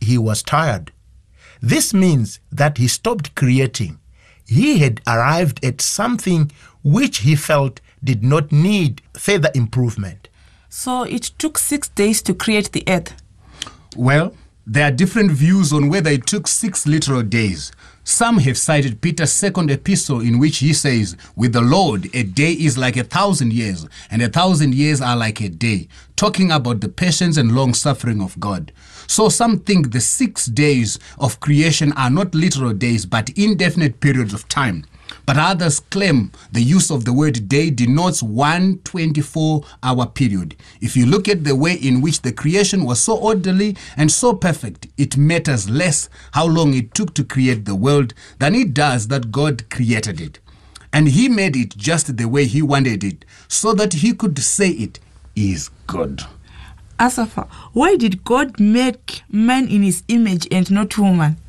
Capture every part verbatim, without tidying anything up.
he was tired. This means that he stopped creating. He had arrived at something which he felt did not need further improvement. So it took six days to create the earth. Well, there are different views on whether it took six literal days. Some have cited Peter's second epistle in which he says, "With the Lord, a day is like a thousand years, and a thousand years are like a day," talking about the patience and long-suffering of God. So some think the six days of creation are not literal days, but indefinite periods of time. But others claim the use of the word day denotes one twenty-four hour period. If you look at the way in which the creation was so orderly and so perfect, it matters less how long it took to create the world than it does that God created it. And he made it just the way he wanted it, so that he could say it is good. Asafa, why did God make man in his image and not woman?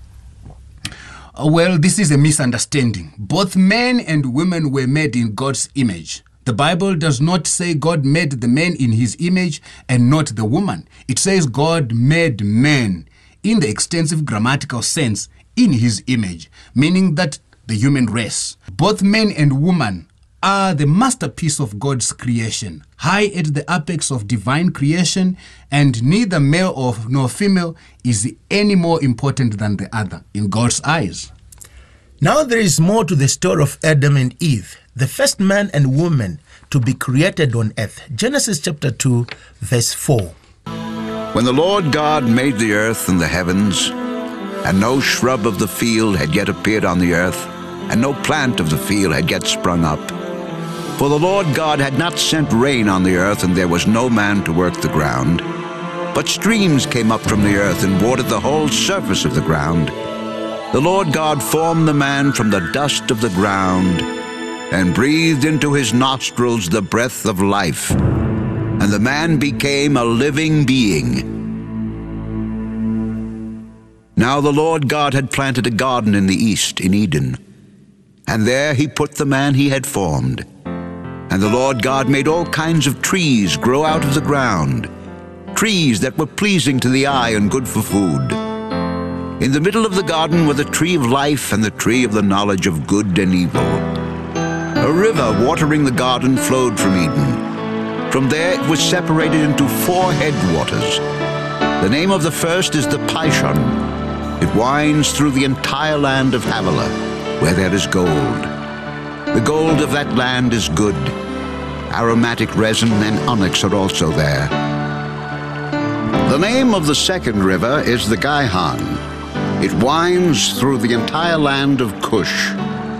Well, this is a misunderstanding. Both men and women were made in God's image. The Bible does not say God made the man in his image and not the woman. It says God made man in the extensive grammatical sense in his image, meaning that the human race. Both men and woman are the masterpiece of God's creation, high at the apex of divine creation, and neither male or nor female is any more important than the other in God's eyes. Now there is more to the story of Adam and Eve, the first man and woman to be created on earth. Genesis chapter two, verse four. When the Lord God made the earth and the heavens, and no shrub of the field had yet appeared on the earth, and no plant of the field had yet sprung up, for the Lord God had not sent rain on the earth, and there was no man to work the ground. But streams came up from the earth and watered the whole surface of the ground. The Lord God formed the man from the dust of the ground, and breathed into his nostrils the breath of life, and the man became a living being. Now the Lord God had planted a garden in the east, in Eden, and there he put the man he had formed. And the Lord God made all kinds of trees grow out of the ground, trees that were pleasing to the eye and good for food. In the middle of the garden were the tree of life and the tree of the knowledge of good and evil. A river watering the garden flowed from Eden. From there it was separated into four headwaters. The name of the first is the Pishon. It winds through the entire land of Havilah, where there is gold. The gold of that land is good. Aromatic resin and onyx are also there. The name of the second river is the Gihon. It winds through the entire land of Cush.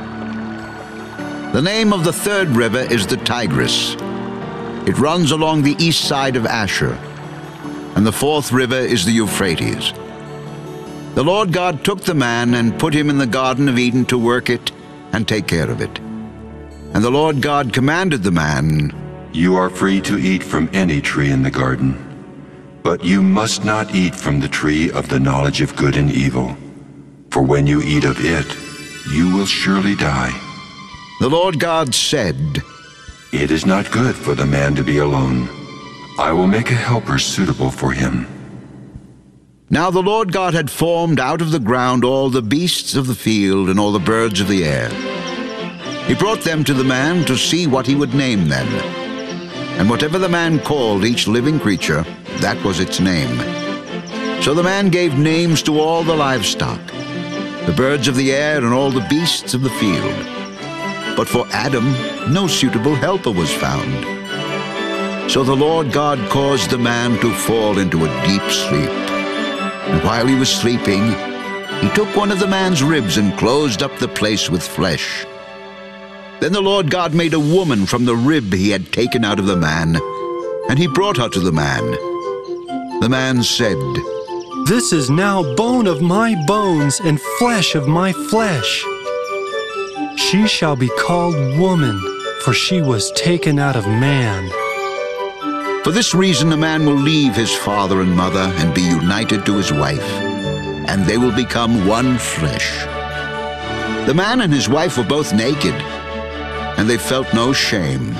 The name of the third river is the Tigris. It runs along the east side of Asher. And the fourth river is the Euphrates. The Lord God took the man and put him in the Garden of Eden to work it and take care of it. And the Lord God commanded the man, "You are free to eat from any tree in the garden, but you must not eat from the tree of the knowledge of good and evil, for when you eat of it, you will surely die." The Lord God said, "It is not good for the man to be alone. I will make a helper suitable for him." Now the Lord God had formed out of the ground all the beasts of the field and all the birds of the air. He brought them to the man to see what he would name them. And whatever the man called each living creature, that was its name. So the man gave names to all the livestock, the birds of the air and all the beasts of the field. But for Adam no suitable helper was found. So the Lord God caused the man to fall into a deep sleep. And while he was sleeping, he took one of the man's ribs and closed up the place with flesh. Then the Lord God made a woman from the rib he had taken out of the man, and he brought her to the man. The man said, "This is now bone of my bones and flesh of my flesh. She shall be called woman, for she was taken out of man." For this reason a man will leave his father and mother and be united to his wife, and they will become one flesh. The man and his wife were both naked, and they felt no shame.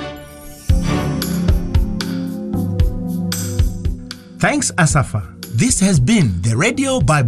Thanks, Asafa. This has been the Radio Bible.